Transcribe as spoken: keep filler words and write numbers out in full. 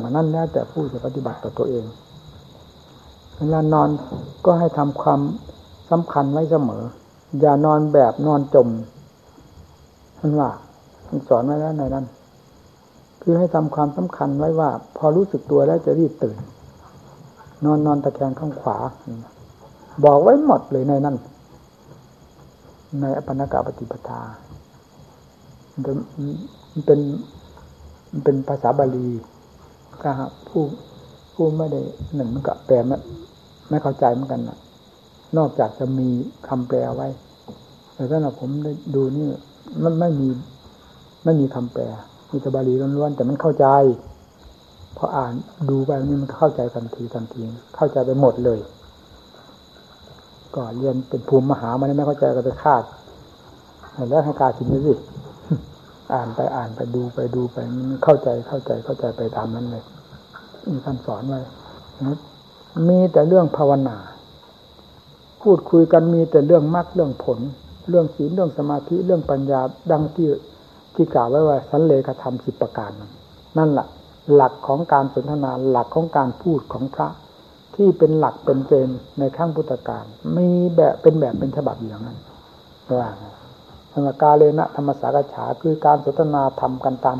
อันนั้นแล้วแต่ผู้จะปฏิบัติต่อตัวเองเวลานอนก็ให้ทำความสำคัญไว้เสมออย่านอนแบบนอนจมท่านว่าท่านสอนไว้แล้วในนั้นคือให้ทำความสำคัญไว้ว่าพอรู้สึกตัวแล้วจะรีบตื่นนอนนอนตะแคงข้างขวาบอกไว้หมดเลยในนั้นในอปันนกปฏิปทามันเป็นมันเป็นภาษาบาลีก็ผู้ผู้ไม่ได้หนึ่งมันก็แปลไม่ไม่เข้าใจเหมือนกันนะนอกจากจะมีคำแปลไว้แต่ถ้าเราผมได้ดูนี่มันไม่มีไม่มีคำแปลมีแต่บาลีล้วนๆแต่มันเข้าใจพออ่านดูไปนี่มันเข้าใจทันทีทันทีเข้าใจไปหมดเลยก็เรียนเป็นภูมิมหามันไม่เข้าใจก็ไปคาดแล้วให้กาชินสิอ่านไปอ่านไปดูไปดูไปมันเข้าใจเข้าใจเข้าใจไปตามนั้นเลยมีคำสอนไว้มีแต่เรื่องภาวนาพูดคุยกันมีแต่เรื่องมรรคเรื่องผลเรื่องศีลเรื่องสมาธิเรื่องปัญญาดังที่ที่กล่าวไว้ว่าสันเลขธรรมสิบประการนั่นแหละหลักของการสนทนาหลักของการพูดของพระที่เป็นหลักเป็นเกณฑ์ในครั้งพุทธกาลมีแบบเป็นแบบเป็นฉบับอย่างนั้นว่าธรรมกาเลนะธรรมสากฉาคือการสนทนาธรรมกันตาม